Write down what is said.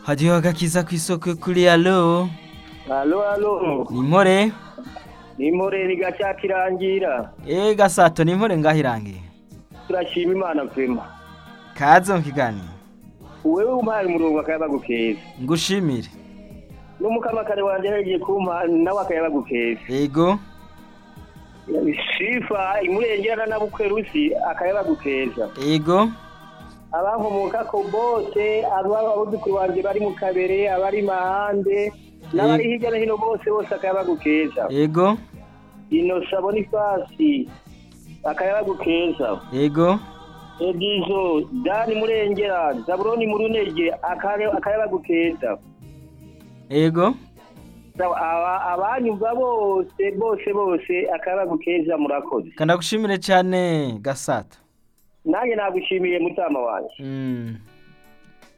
hadiho agakiza kw'isoko kuri alo Alo, nimpore nimore nigacakirangira. gasato nimpore ngahirangiye Turashima Imana vema. kaze mu kiganiro Wewe umpaye umurongo akayabagukeza. ngushimire N'umukamakare wanje yagiye kumpa nawe akayabagukeza. ego Sifa imurengerana na bukwerusi akayabagukeza. ego Abankomoka ko bose abadukuru banje bari mu kabere abari mahande n'abari hirya no hino bose akayabagukeza. ego Inosa Bonifasi akayabagukeza. ego Edizo Dani Murengera Zaburoni Murunege akayabagukeza. ego Abanyumva bose akayabagukeza murakoze. kandagushimire cyane gasato Nanjye nagushimiye mutama wanje.